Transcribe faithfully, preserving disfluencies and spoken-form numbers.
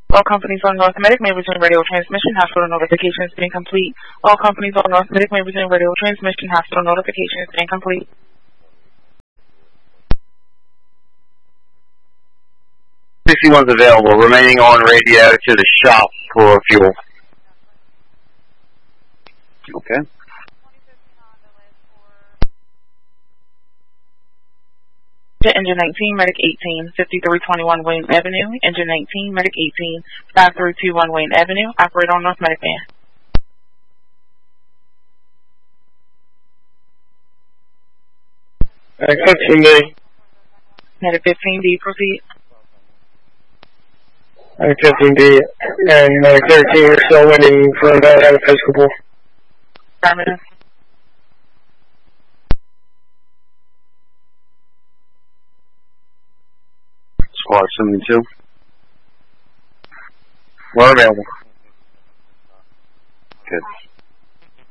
All companies on North Medic may resume radio transmission. Hospital notification is incomplete. All companies on North Medic may resume radio transmission. Hospital notification is incomplete. sixty-one's available, remaining on radio to the shop for fuel. Okay. Engine nineteen, Medic eighteen, fifty-three twenty-one Wayne Avenue. Engine nineteen, Medic eighteen, five three two one Wayne Avenue. Operate on North Medic Band. Medic fifteen D. Medic fifteen D, proceed. Medic fifteen D and Medic thirteen, we're still waiting for that at Episcopal. Affirmative. Squad seventy-two. We're available. Good.